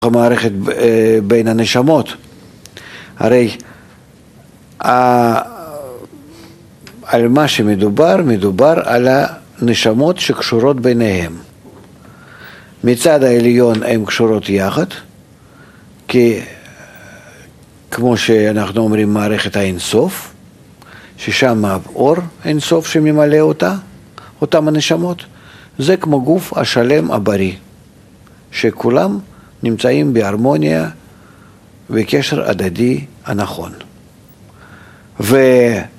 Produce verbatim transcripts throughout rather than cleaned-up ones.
המערכת בין הנשמות. הרי על מה שמדובר, מדובר על הנשמות שקשורות ביניהם. מצד העליון הן קשורות יחד, כי כמו שאנחנו אומרים מערכת האינסוף, ששם האור אינסוף שממלא אותה, אותם הנשמות, זה כמו גוף השלם הבריא, שכולם נמצאים בהרמוניה וקשר הדדי הנכון. וזה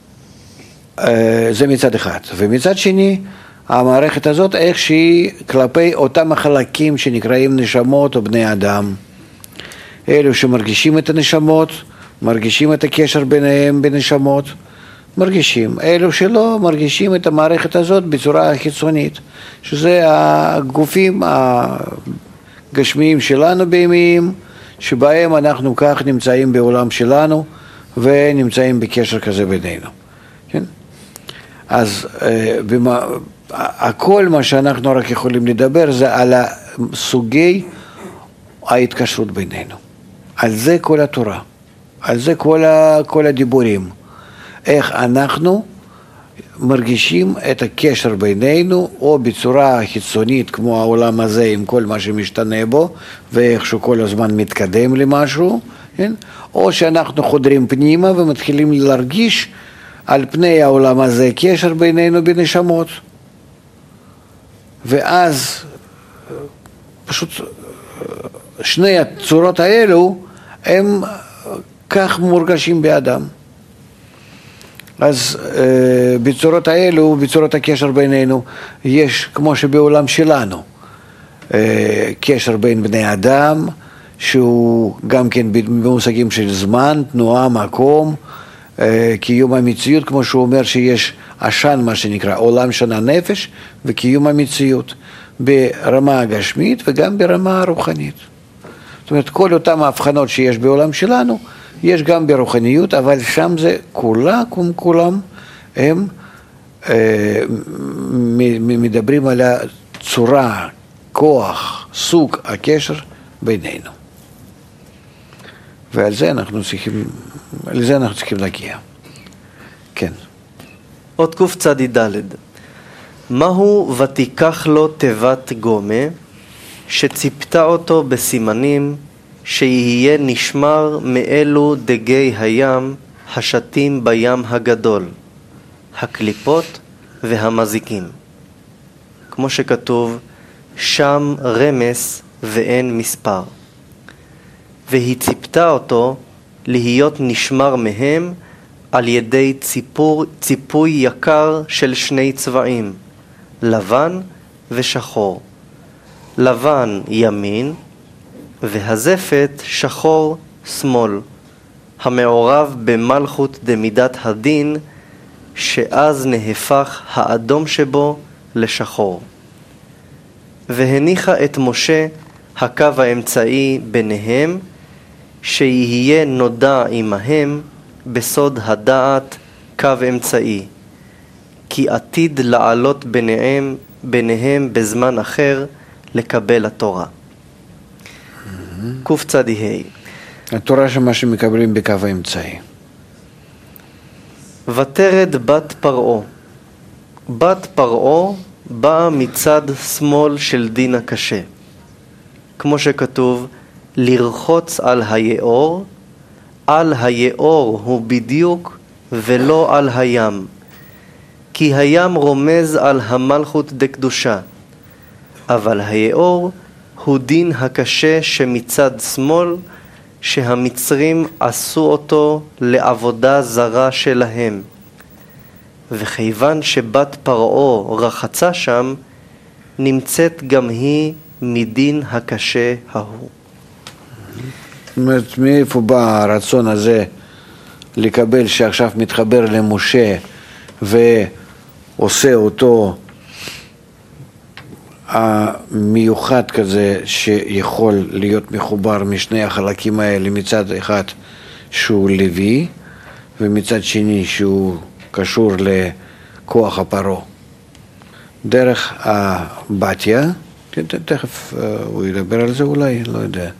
מצד אחד. ומצד שני, המערכת הזאת איך שהיא כלפי אותם החלקים שנקראים נשמות או בני אדם. אלו שמרגישים את הנשמות, מרגישים את הקשר ביניהם בנשמות, מרגישים. אלו שלא מרגישים את המערכת הזאת בצורה חיצונית, שזה הגופים הגשמיים שלנו בימיים, שבהם אנחנו כך נמצאים בעולם שלנו ונמצאים בקשר כזה בינינו. כן? אז במה, הכל מה שאנחנו רק יכולים לדבר זה על סוגי ההתקשרות בינינו. על זה כל התורה, על זה כל, ה, כל הדיבורים. איך אנחנו מרגישים את הקשר בינינו, או בצורה חיצונית כמו העולם הזה עם כל מה שמשתנה בו, ואיך שהוא כל הזמן מתקדם למשהו, כן? או שאנחנו חודרים פנימה ומתחילים להרגיש על פני העולם הזה קשר בינינו בנשמות. ואז פשוט שני הצורות האלו הם כך מורגשים באדם. אז אה, בצורות האלו, בצורות הקשר בינינו, יש כמו שבעולם שלנו, אה, קשר בין בני אדם, שהוא גם כן במושגים של זמן, תנועה, מקום, אה, קיום המציאות, כמו שהוא אומר שיש עשן, מה שנקרא, עולם של הנפש, וקיום המציאות, ברמה הגשמית וגם ברמה הרוחנית. זאת אומרת, כל אותם ההבחנות שיש בעולם שלנו, יש גם ברוחניות, אבל שם זה כולה, כמו כולם, הם אה, מדברים על הצורה, כוח, סוג הקשר בינינו. ועל זה אנחנו צריכים, לזה אנחנו צריכים להגיע. כן. עוד קוף צדי דלת. מהו ותיקח לו תיבת גומה, שציפתה אותו בסימנים, שיהיה נשמר מאלו דגי הים השתים בים הגדול, הקליפות והמזיקים. כמו שכתוב, שם רמס ואין מספר. והיא ציפתה אותו להיות נשמר מהם על ידי ציפור, ציפוי יקר של שני צבעים, לבן ושחור. לבן ימין והזפת שחור שמאל, המעורב במלכות דמידת הדין, שאז נהפך האדום שבו לשחור. והניחה את משה הקו האמצעי ביניהם, שיהיה נודע עמהם בסוד הדעת קו אמצעי, כי עתיד לעלות ביניהם, ביניהם בזמן אחר לקבל התורה. קוף צדי ה' התורה שמה שמקבלים בקו האמצעי. ותרד בת פרעה. בת פרעה באה מצד שמאל של דין הקשה. כמו שכתוב, לרחוץ על היאור, על היאור הוא בדיוק ולא על הים. כי הים רומז על המלכות דקדושה, אבל היאור הוא דין הקשה שמצד שמאל, שהמצרים עשו אותו לעבודה זרה שלהם. וכיוון שבת פרעה רחצה שם, נמצאת גם היא מדין הקשה ההוא. זאת אומרת, מאיפה בא הרצון הזה לקבל שעכשיו מתחבר למשה ועושה אותו המיוחד כזה שיכול להיות מחובר משני החלקים האלה, מצד אחד שהוא לוי ומצד שני שהוא קשור לכוח הפרעה דרך הבתיה. תכף הוא ידבר על זה אולי, לא יודע.